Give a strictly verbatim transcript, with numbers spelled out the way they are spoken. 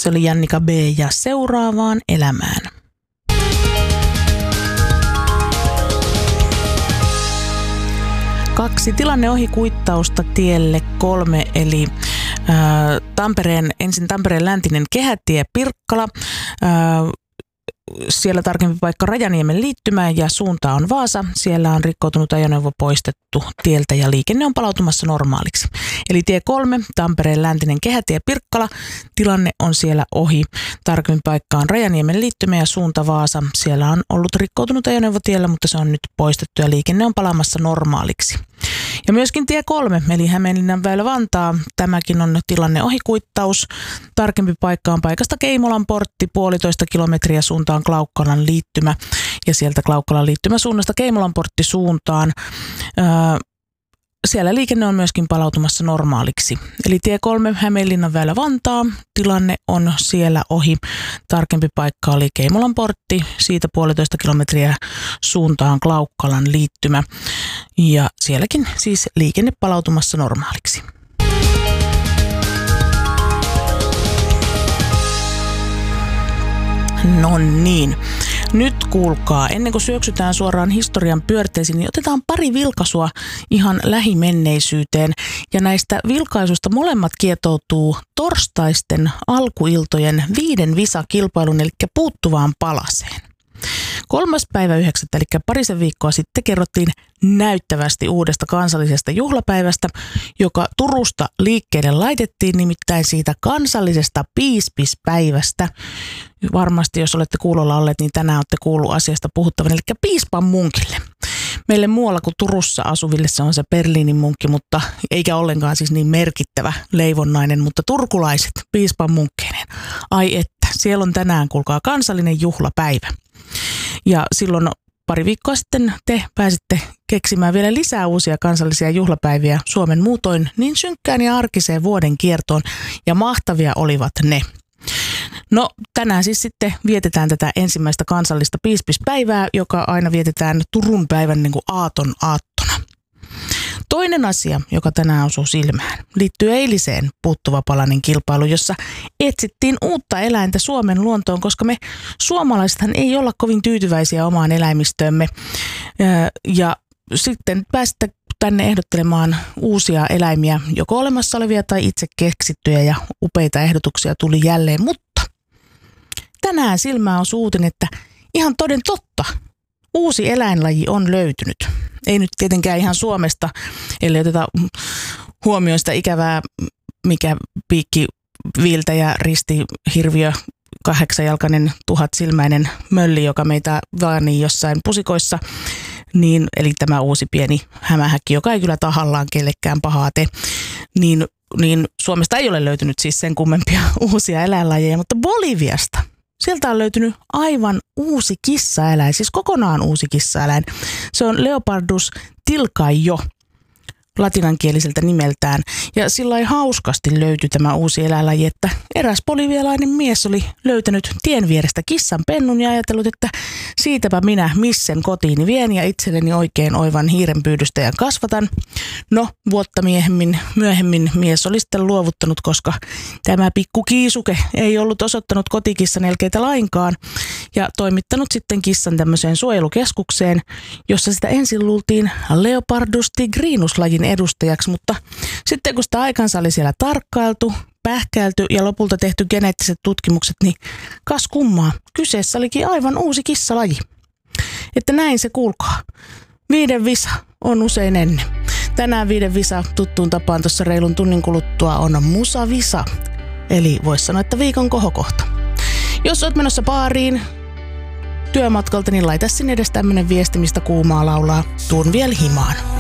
Se oli Jannika B. ja Seuraavaan elämään. Kaksi tilanne ohi kuittausta tielle kolme, eli ää, Tampereen, ensin Tampereen läntinen kehätie Pirkkala, ää, siellä tarkempi paikka Rajaniemen liittymä ja suunta on Vaasa. Siellä on rikkoutunut ajoneuvo poistettu tieltä ja liikenne on palautumassa normaaliksi. Eli tie kolme, Tampereen läntinen kehätie Pirkkala, tilanne on siellä ohi. Tarkempi paikka on Rajaniemen liittymä ja suunta Vaasa. Siellä on ollut rikkoutunut ajoneuvo tiellä, mutta se on nyt poistettu ja liikenne on palaamassa normaaliksi. Ja myöskin tie kolme, eli Hämeenlinnan väylä Vantaa, tämäkin on tilanne ohikuittaus. Tarkempi paikka on paikasta Keimolan portti, puolitoista kilometriä suuntaan Klaukkalan liittymä ja sieltä Klaukkalan liittymä suunnasta Keimolan portti suuntaan. Öö, siellä liikenne on myöskin palautumassa normaaliksi. Eli tie kolme, Hämeenlinnan väylä Vantaa, tilanne on siellä ohi. Tarkempi paikka oli Keimolan portti, siitä puolitoista kilometriä suuntaan Klaukkalan liittymä. Ja sielläkin siis liikenne palautumassa normaaliksi. No niin. Nyt kuulkaa, ennen kuin syöksytään suoraan historian pyörteisiin, niin otetaan pari vilkaisua ihan lähimenneisyyteen. Ja näistä vilkaisuista molemmat kietoutuu torstaisten alkuiltojen viiden visakilpailun, eli puuttuvaan palaseen. Kolmas päivä yhdeksättä, eli parisen viikkoa sitten, kerrottiin näyttävästi uudesta kansallisesta juhlapäivästä, joka Turusta liikkeelle laitettiin, nimittäin siitä kansallisesta piispispäivästä. Varmasti, jos olette kuulolla olleet, niin tänään olette kuullut asiasta puhuttavan, eli piispan munkille. Meille muualla kuin Turussa asuville se on se Berliinin munkki, mutta eikä ollenkaan siis niin merkittävä leivonnainen, mutta turkulaiset piispan munkkeineen. Ai että, siellä on tänään, kuulkaa, kansallinen juhlapäivä. Ja silloin pari viikkoa sitten te pääsitte keksimään vielä lisää uusia kansallisia juhlapäiviä Suomen muutoin niin synkkään ja arkiseen vuoden kiertoon, ja mahtavia olivat ne. No tänään siis sitten vietetään tätä ensimmäistä kansallista piispispäivää, joka aina vietetään Turun päivän niin kuin aaton aattona. Toinen asia, joka tänään osuu silmään, liittyy eiliseen puuttuva palanen kilpailuun, jossa etsittiin uutta eläintä Suomen luontoon, koska me suomalaisethan ei olla kovin tyytyväisiä omaan eläimistöömme. Ja sitten pääsitte tänne ehdottelemaan uusia eläimiä, joko olemassa olevia tai itse keksittyjä, ja upeita ehdotuksia tuli jälleen. Mutta tänään silmään osui uutinen, että ihan toden totta, uusi eläinlaji on löytynyt. Ei nyt tietenkään ihan Suomesta, ellei oteta huomioon sitä ikävää, mikä piikkiviiltäjä, ristihirviö, kahdeksanjalkainen, tuhatsilmäinen mölli, joka meitä vaanii jossain pusikoissa. Niin, eli tämä uusi pieni hämähäkki, joka ei kyllä tahallaan kellekään pahaa tee, niin, niin Suomesta ei ole löytynyt siis sen kummempia uusia eläinlajeja, mutta Boliviasta sieltä on löytynyt aivan uusi kissaeläin, siis kokonaan uusi kissaeläin. Se on Leopardus tilcaio, latinankieliseltä nimeltään. Ja sillä hauskasti löytyi tämä uusi eläinlaji, että eräs bolivialainen mies oli löytänyt tien vierestä kissan pennun ja ajatellut, että siitäpä minä missen kotiini vien ja itselleni oikein oivan hiirenpyydystäjän kasvatan. No, vuotta myöhemmin, myöhemmin mies oli sitten luovuttanut, koska tämä pikku kiisuke ei ollut osoittanut kotikissan elkeitä lainkaan ja toimittanut sitten kissan tämmöiseen suojelukeskukseen, jossa sitä ensin luultiin Leopardus tigrinus-lajin edustajaksi, mutta sitten kun sitä aikansa oli siellä tarkkailtu, pähkäilty ja lopulta tehty geneettiset tutkimukset, niin kas kummaa, kyseessä olikin aivan uusi kissalaji. Että näin se kuulkaa. Viiden visa on usein ennen. Tänään viiden visa tuttuun tapaan tuossa reilun tunnin kuluttua on musavisa, eli voisi sanoa, että viikon kohokohta. Jos olet menossa baariin työmatkalta, niin laita sinne edes tämmönen viesti, mistä kuumaa laulaa, tuun vielä himaan.